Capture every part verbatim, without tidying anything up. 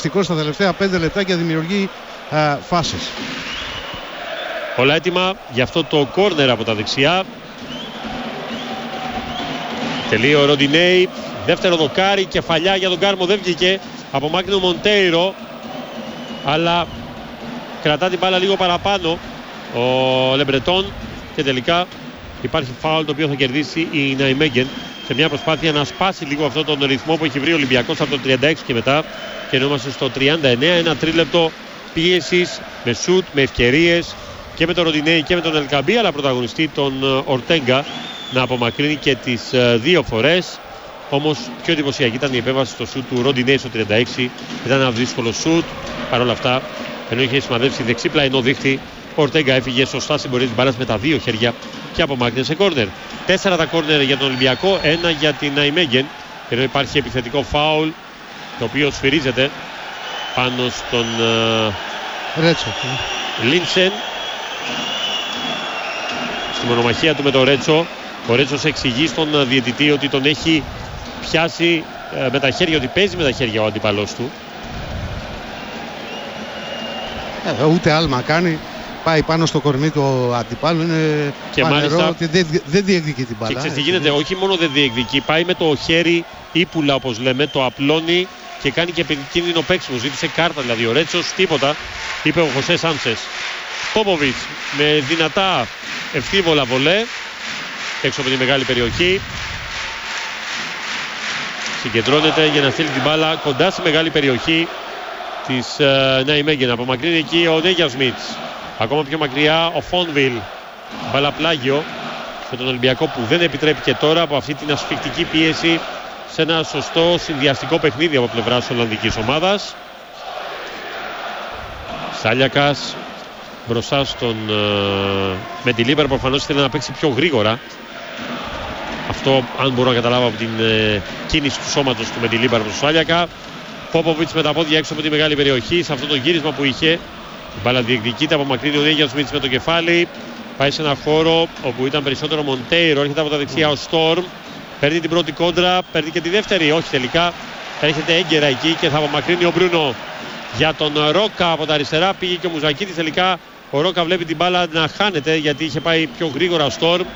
αποφασιστικός στα τελευταία πέντε λεπτά και δημιουργεί α, φάσεις. Όλα έτοιμα για αυτό το κόρνερ από τα δεξιά. Τελείω ο Ροντινέι. Δεύτερο δοκάρι, κεφαλιά για τον Κάρμο, δεν βγήκε. Απομάκρυνε ο Μοντέιρο, αλλά κρατά την μπάλα λίγο παραπάνω ο Λεμπρετόν και τελικά υπάρχει φάουλ το οποίο θα κερδίσει η Ναϊμέγεν σε μια προσπάθεια να σπάσει λίγο αυτόν τον ρυθμό που έχει βρει ο Ολυμπιακός από το τριάντα έξι και μετά, και ενώ είμαστε στο τριάντα εννέα. Ένα τρίλεπτο πίεσης με σουτ, με ευκαιρίες και με τον Ροντινέι και με τον Ελκαμπή, αλλά πρωταγωνιστεί τον Ορτέγκα να απομακρύνει και τις δύο φορές. Όμως πιο εντυπωσιακή ήταν η επέμβαση στο σουτ του Ροντινέι στο τριάντα έξι. Ήταν ένα δύσκολο σουτ. Παρ' όλα αυτά, ενώ είχε σημαδέψει δεξί πλαϊνό δίχτυ, ο Ορτέγκα έφυγε σωστά στην πορεία της μπάλας με τα δύο χέρια και απομάκρυνε σε κόρνερ. Τέσσερα τα κόρνερ για τον Ολυμπιακό, ένα για την Ναϊμέγεν. Ενώ υπάρχει επιθετικό φάουλ το οποίο σφυρίζεται πάνω στον uh, Ρέτσο. Λίνσεν. Στη μονομαχία του με τον Ρέτσο. Ο Ρέτσος εξηγεί στον διαιτητή ότι τον έχει πιάσει uh, με τα χέρια, ότι παίζει με τα χέρια ο αντίπαλός του. Ε, ούτε άλμα κάνει. Πάει πάνω στο κορμί του αντιπάλου. Είναι και πανερό μάλιστα ότι δεν, δεν διεκδικεί την μπάλα. Και ξέρεις τι γίνεται, όχι μόνο δεν διεκδικεί, πάει με το χέρι ύπουλα όπως λέμε, το απλώνει και κάνει και επικίνδυνο παίξιμο. Ζήτησε κάρτα δηλαδή ο Ρέτσος, τίποτα, είπε ο Χωσέ Σάντσες. Πόποβιτς με δυνατά ευθύβολα βολέ έξω από τη μεγάλη περιοχή. Συγκεντρώνεται για να στείλει την μπάλα κοντά στη μεγάλη περιοχή της uh, Ναϊμέγεν. Απομακρύνει εκεί ο Νέγια Σμιτς. Ακόμα πιο μακριά ο Φόνβιλ. Μπαλαπλάγιο με τον Ολυμπιακό που δεν επιτρέπει και τώρα από αυτή την ασφικτική πίεση σε ένα σωστό συνδυαστικό παιχνίδι από πλευράς Ολλανδικής ομάδας. Σάλιακας μπροστά στον uh, Μεντιλίμπαρ, προφανώς ήθελε να παίξει πιο γρήγορα. Αυτό αν μπορώ να καταλάβω από την uh, κίνηση του σώματος του Μεντιλίμπαρ προς Σάλιακα. Πόποβιτς με τα πόδια έξω από τη μεγάλη περιοχή σε αυτό το γύρισμα που είχε. Η μπάλα διεκδικείται, απομακρύνει ο Νέγια Σμιτς με το κεφάλι. Πάει σε ένα χώρο όπου ήταν περισσότερο Μοντέιρο. Έρχεται από τα δεξιά ο Στόρμ. Παίρνει την πρώτη κόντρα, παίρνει και τη δεύτερη. Όχι τελικά. Έρχεται έγκαιρα εκεί και θα απομακρύνει ο Μπρούνο για τον Ρόκα από τα αριστερά. Πήγε και ο Μουζακίτης. Τελικά ο Ρόκα βλέπει την μπάλα να χάνεται γιατί είχε πάει πιο γρήγορα ο Στόρμ.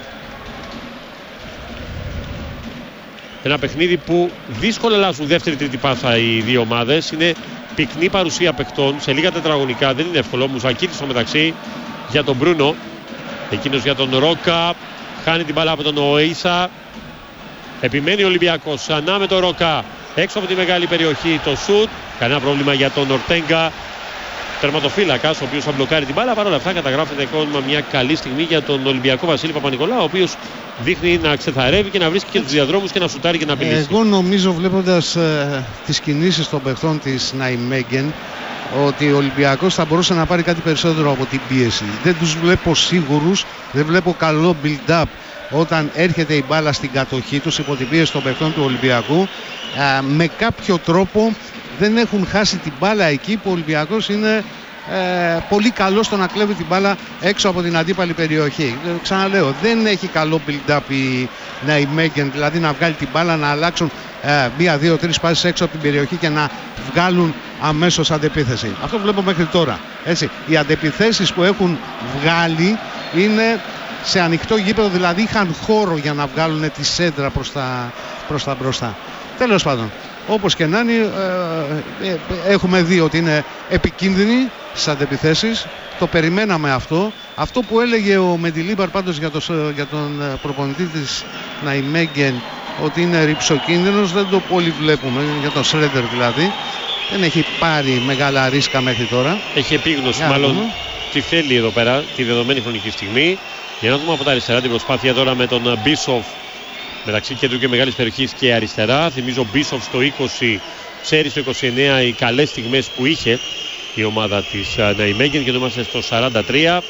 Ένα παιχνίδι που δύσκολα αλλάζουν δεύτερη-τρίτη πάσα οι δύο ομάδες. Είναι πυκνή παρουσία παιχτών σε λίγα τετραγωνικά. Δεν είναι εύκολο. Μουζακίτης στο μεταξύ για τον Μπρούνο. Εκείνος για τον Ρόκα. Χάνει την μπάλα από τον Οΐσα. Επιμένει ο Ολυμπιακός. Ξανά με τον Ρόκα. Έξω από τη μεγάλη περιοχή το σουτ. Κανένα πρόβλημα για τον Ορτέγκα. Τερματοφύλακας, ο οποίος θα μπλοκάρει την μπάλα. Παρ' όλα αυτά καταγράφεται ακόμα μια καλή στιγμή για τον Ολυμπιακό Βασίλη Παπα-Νικολάου, ο οποίος δείχνει να ξεθαρεύει και να βρίσκει και τους διαδρόμους και να σουτάρει και να απειλήσει. Εγώ νομίζω, βλέποντας ε, τις κινήσεις των παιχτών της Ναϊμέγεν, ότι ο Ολυμπιακός θα μπορούσε να πάρει κάτι περισσότερο από την πίεση. Δεν τους βλέπω σίγουρους, δεν βλέπω καλό build-up όταν έρχεται η μπάλα στην κατοχή τους υπό την πίεση των παιχτών του Ολυμπιακού. Ε, με κάποιο τρόπο δεν έχουν χάσει την μπάλα εκεί που ο Ολυμπιακός είναι ε, πολύ καλό στο να κλέβει την μπάλα έξω από την αντίπαλη περιοχή. Ε, ξαναλέω, δεν έχει καλό build-up η Ναϊμέγεν, δηλαδή να βγάλει την μπάλα, να αλλάξουν ε, μία, δύο, τρεις πάσεις έξω από την περιοχή και να βγάλουν αμέσως αντεπίθεση. Αυτό βλέπω μέχρι τώρα. Έτσι, οι αντεπιθέσεις που έχουν βγάλει είναι σε ανοιχτό γήπεδο, δηλαδή είχαν χώρο για να βγάλουν τη σέντρα προς τα, προς τα μπροστά. Τέλος πάντων, όπως και να είναι, ε, ε, έχουμε δει ότι είναι επικίνδυνοι στις αντεπιθέσεις. Το περιμέναμε αυτό. Αυτό που έλεγε ο Μεντιλίμπαρ πάντως για, το, για τον προπονητή της Ναϊμέγεν, ότι είναι ρυψοκίνδυνος, δεν το πολύ βλέπουμε, για τον Σρέντερ δηλαδή. Δεν έχει πάρει μεγάλα ρίσκα μέχρι τώρα. Έχει επίγνωση μάλλον τι θέλει εδώ πέρα τη δεδομένη χρονική στιγμή. Για να δούμε από τα αριστερά την προσπάθεια τώρα με τον Μπίσοφ μεταξύ κέντρου και μεγάλης περιοχής και αριστερά. Θυμίζω Μπίσοφ στο είκοσι, Τσέρι στο είκοσι εννέα, οι καλές στιγμές που είχε η ομάδα της Ναϊμέγεν, και είμαστε στο σαράντα τρία.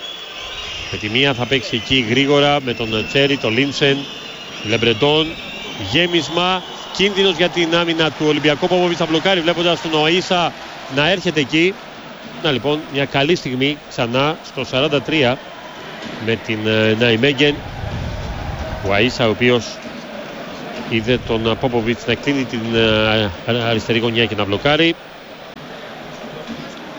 Με τη μία θα παίξει εκεί γρήγορα με τον Τσέρι, τον Λίνσεν, Λεμπρεντόν, γέμισμα, κίνδυνος για την άμυνα του Ολυμπιακού. Πόποβιτς θα μπλοκάρει βλέποντας τον Οΐσα να έρχεται εκεί. Να λοιπόν μια καλή στιγμή ξανά στο σαράντα τρία με την Ναϊμέγεν. Ο Αΐσα, ο οποίος είδε τον Πόποβιτς να κλείνει την αριστερή γωνιά και να μπλοκάρει.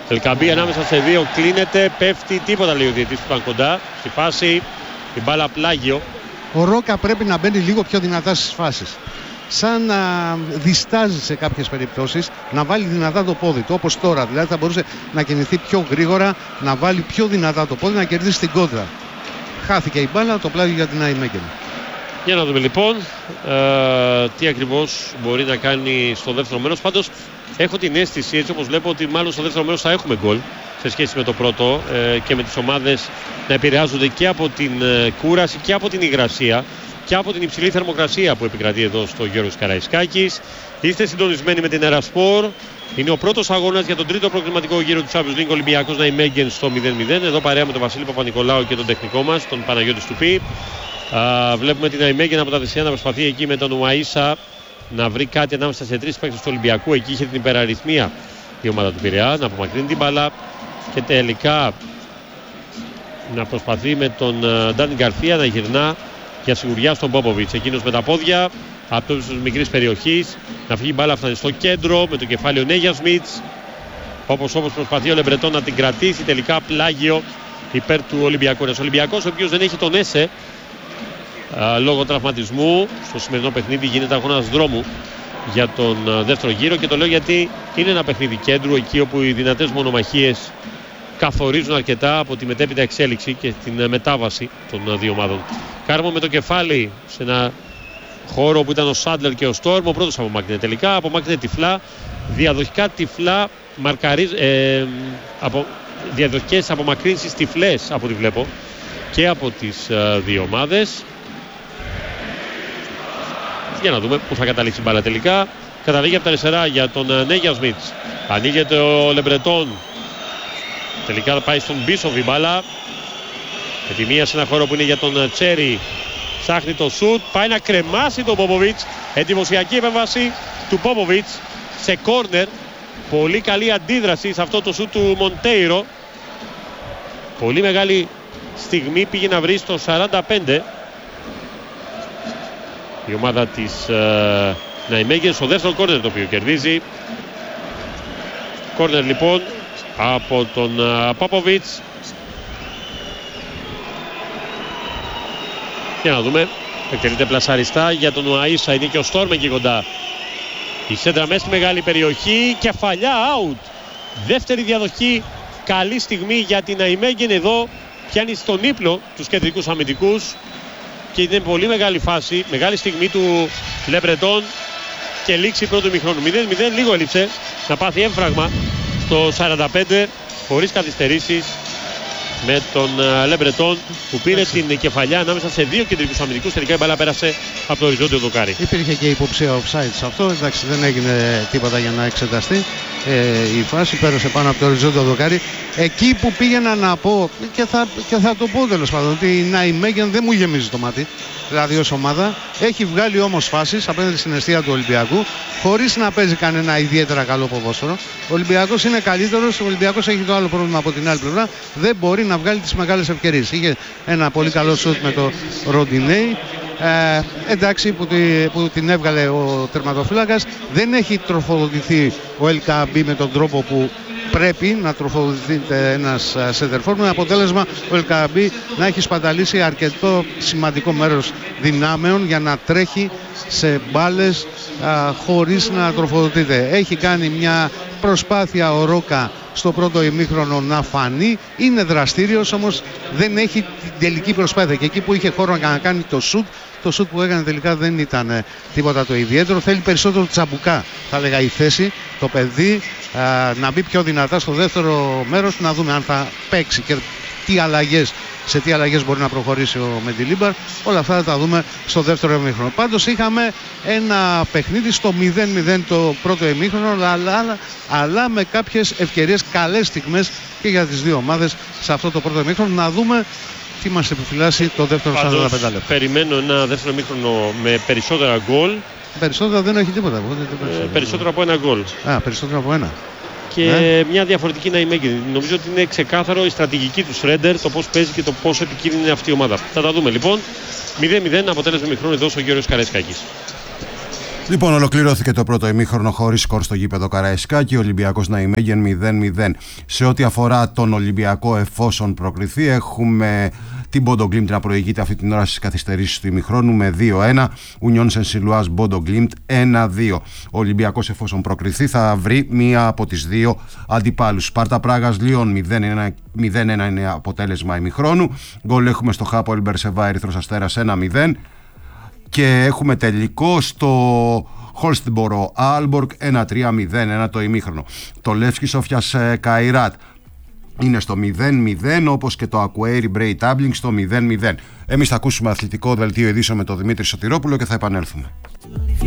Ελκαμπή ανάμεσα σε δύο, κλείνεται, πέφτει, τίποτα λέει ο διαιτητής που ήταν κοντά στη φάση, την μπάλα πλάγιο. Ο Ρόκα πρέπει να μπαίνει λίγο πιο δυνατά στις φάσεις. Σαν να διστάζει σε κάποιες περιπτώσεις να βάλει δυνατά το πόδι του, όπως τώρα. Δηλαδή θα μπορούσε να κινηθεί πιο γρήγορα, να βάλει πιο δυνατά το πόδι, να κερδίσει την κόντρα. Χάθηκε η μπάλα, το πλάγιο για την Νάιμέγγεν. Για να δούμε λοιπόν ε, τι ακριβώς μπορεί να κάνει στο δεύτερο μέρος. Πάντως έχω την αίσθηση, έτσι όπως βλέπω, ότι μάλλον στο δεύτερο μέρος θα έχουμε γκολ σε σχέση με το πρώτο ε, και με τις ομάδες να επηρεάζονται και από την ε, κούραση και από την υγρασία και από την υψηλή θερμοκρασία που επικρατεί εδώ στο Γιώργος Καραϊσκάκης. Είστε συντονισμένοι με την Ερασπορ. Είναι ο πρώτος αγώνας για τον τρίτο προκριματικό γύρο του Champions League, Ολυμπιακός Νάιμέγγεν στο μηδέν μηδέν. Εδώ παρέα με τον Βασίλη Παπα-Νικολάου και τον τεχνικό μας, τον Παναγιώτη Στουπή. Α, βλέπουμε την Νάιμέγγεν από τα δεξιά να προσπαθεί εκεί με τον Ουαΐσα να βρει κάτι ανάμεσα σε τρεις παίκτες του Ολυμπιακού. Εκεί είχε την υπεραριθμία η ομάδα του Πειραιά, να απομακρύνει την μπάλα και τελικά να προσπαθεί με τον Ντάνι Γκαρθία να γυρνά για σιγουριά στον Πόποβιτς. Εκείνος με τα πόδια από τους μικρής περιοχής να φύγει η μπάλα, φτάνει στο κέντρο με το κεφάλι ο Νέγιασμιτς. Όπως όπως προσπαθεί ο Λεμπρετόν να την κρατήσει, τελικά πλάγιο υπέρ του Ολυμπιακού. Ένας Ολυμπιακός ο οποίος δεν έχει τον Έσε α, λόγω τραυματισμού. Στο σημερινό παιχνίδι γίνεται αγώνας δρόμου για τον α, δεύτερο γύρο, και το λέω γιατί είναι ένα παιχνίδι κέντρου, εκεί όπου οι δυνατές μονομαχίες καθορίζουν αρκετά από τη μετέπειτα εξέλιξη και την α, μετάβαση των α, δύο ομάδων. Κάρμο με το κεφάλι σε ένα χώρο που ήταν ο Σάντλερ και ο Στόρμ. Ο πρώτος απομάκρυνε τελικά, απομάκρυνε τυφλά, διαδοχικά τυφλά, μαρκαρίζ, ε, απο, διαδοχικές απομακρύνσεις τυφλές από ό,τι βλέπω και από τις ε, δύο ομάδες. Για να δούμε πού θα καταλήξει η μπάλα τελικά. Καταλήγει από τα αριστερά για τον ε, Νέγιασμιτς. Ανοίγεται ο Λεμπρετόν. Τελικά θα πάει στον Μπίσοβ η μπάλα. Με τη μία σε ένα χώρο που είναι για τον ε, Τσέρι. Ψάχνει το σουτ, πάει να κρεμάσει τον Πόποβιτς. Εντυπωσιακή επέμβαση του Πόποβιτς σε κόρνερ. Πολύ καλή αντίδραση σε αυτό το σουτ του Μοντέιρο. Πολύ μεγάλη στιγμή πήγε να βρει στο σαράντα πέντε η ομάδα της ε, Νάιμέγγεν στο δεύτερο κόρνερ, το οποίο κερδίζει. Κόρνερ λοιπόν από τον ε, Πόποβιτς. Για να δούμε. Εκτελείται πλασαριστά για τον Ουαΐσα. Είναι και ο Στόρμ εκεί κοντά. Η σέντρα μέσα στη μεγάλη περιοχή. Κεφαλιά out. Δεύτερη διαδοχή. Καλή στιγμή για την Νάιμέγγεν. Εδώ πιάνει στον ύπνο τους κεντρικούς αμυντικούς. Και είναι πολύ μεγάλη φάση. Μεγάλη στιγμή του Λεμπρετόν. Και λήξη πρώτου ημιχρόνου. μηδέν μηδέν. Λίγο έλειψε να πάθει έμφραγμα στο σαράντα πέντε. Χωρίς καθυστερήσεις. Με τον Λεμπρετόν που πήρε Άξι. την κεφαλιά ανάμεσα σε δύο κεντρικούς αμυντικούς. Τελικά η μπάλα πέρασε από το οριζόντιο δοκάρι. Υπήρχε και υποψία offside σε αυτό. Εντάξει, δεν έγινε τίποτα για να εξεταστεί. Ε, η φάση πέρασε πάνω από το οριζόντιο δοκάρι. Εκεί που πήγαινα να πω, και θα, και θα το πω τέλος πάντων, ότι η Νάιμέγγεν δεν μου γεμίζει το μάτι. Δηλαδή ως ομάδα έχει βγάλει όμως φάσεις απέναντι στην αιστεία του Ολυμπιακού, χωρίς να παίζει κανένα ιδιαίτερα καλό ποδόσφαιρο. Ο Ολυμπιακός είναι καλύτερος. Ο Ολυμπιακός έχει το άλλο πρόβλημα από την άλλη πλευρά. Δεν μπορεί να βγάλει τις μεγάλες ευκαιρίες. Είχε ένα πολύ καλό σουτ με το Ροντινέι. Ε, εντάξει που, τη, που την έβγαλε ο τερματοφύλακας. Δεν έχει τροφοδοτηθεί ο Ελκαμπή με τον τρόπο που πρέπει να τροφοδοτηθεί ένας σεντερφόρ, με αποτέλεσμα ο Ελκαμπή να έχει σπαταλήσει αρκετό σημαντικό μέρος δυνάμεων για να τρέχει σε μπάλες α, χωρίς να τροφοδοτείται. Έχει κάνει μια προσπάθεια ο Ρόκα στο πρώτο ημίχρονο να φανεί, είναι δραστήριος, όμως δεν έχει την τελική προσπάθεια, και εκεί που είχε χώρο να κάνει το σουτ, το σουτ που έκανε τελικά δεν ήταν ε, τίποτα το ιδιαίτερο. Θέλει περισσότερο τσαμπουκά, θα έλεγα, η θέση, το παιδί, α, να μπει πιο δυνατά στο δεύτερο μέρος, να δούμε αν θα παίξει και τι αλλαγές, σε τι αλλαγές μπορεί να προχωρήσει ο Μεντιλίμπαρ. Όλα αυτά θα τα δούμε στο δεύτερο ημίχρονο. Πάντως είχαμε ένα παιχνίδι στο μηδέν μηδέν το πρώτο ημίχρονο, αλλά, αλλά, αλλά με κάποιες ευκαιρίες, καλές στιγμές και για τις δύο ομάδες σε αυτό το πρώτο ημίχρονο. Να δούμε τι μας επιφυλάσσει το δεύτερο σαράντα πέντε λεπτά. Περιμένω ένα δεύτερο ημίχρονο με περισσότερα γκολ. Περισσότερα δεν έχει τίποτα. Ε, περισσότερο από ένα γκολ. Α, περισσότερο από ένα. Και ναι, μια διαφορετική Νάιμέγγεν. Νομίζω ότι είναι ξεκάθαρο η στρατηγική του Σρέντερ, το πώς παίζει και το πόσο επικίνδυνη είναι αυτή η ομάδα. Θα τα δούμε λοιπόν. μηδέν μηδέν αποτέλεσμα ημιχρόνου εδώ στο Γιώργος Καραϊσκάκης. Λοιπόν, ολοκληρώθηκε το πρώτο ημίχρονο χωρίς σκορ στο γήπεδο Καραϊσκάκη. Ο Ολυμπιακός Ναϊμέγεν μηδέν μηδέν. Σε ό,τι αφορά τον Ολυμπιακό, εφόσον προκριθεί, έχουμε την Bodo Glimt να προηγείται αυτή την ώρα στις καθυστερήσεις του ημιχρόνου με δύο ένα. Union Saint-Gilloise Bodo Glimt ένα δύο. Ο Ολυμπιακός, εφόσον προκριθεί, θα βρει μία από τις δύο αντιπάλους. Σπάρτα Πράγας Λιόν μηδέν ένα είναι αποτέλεσμα ημιχρόνου. Γκολ έχουμε στο Χάπολ Μπερσεβά Ερυθρός Αστέρας ένα μηδέn. Και έχουμε τελικό στο Χόλστιμπορο Άλμπορκ ένα τρία μηδέν ένα το ημίχρονο. Το Λεύσκι Σόφιας Καϊράτ είναι στο μηδέν μηδέν, όπως και το Ακουέιρι Μπρέι Τάμπλινγκ στο μηδέν μηδέν. Εμείς θα ακούσουμε αθλητικό δελτίο ειδήσεων με τον Δημήτρη Σωτηρόπουλο και θα επανέλθουμε.